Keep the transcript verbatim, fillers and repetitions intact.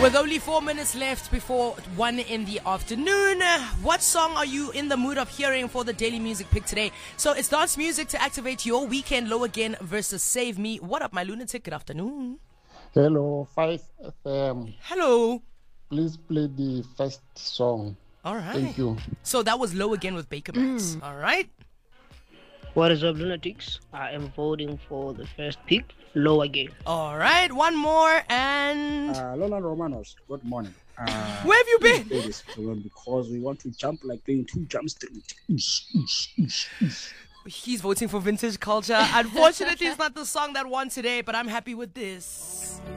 With only four minutes left before one in the afternoon, what song are you in the mood of hearing for the Daily Music Pick today? So it's dance music to activate your weekend. Low Again versus Save Me. What up, my lunatic? Good afternoon. Hello, five F M. Hello. Please play the first song. All right. Thank you. So that was Low Again with Baker Max. Mm. All right. What is up, lunatics? I am voting for the first pick, Low Again. All right. One more and... Uh, Lola Romanos, good morning. Uh, Where have you been? play this program because we want to jump like doing two jump street. He's voting for Vintage Culture. Unfortunately, it's not the song that won today, but I'm happy with this.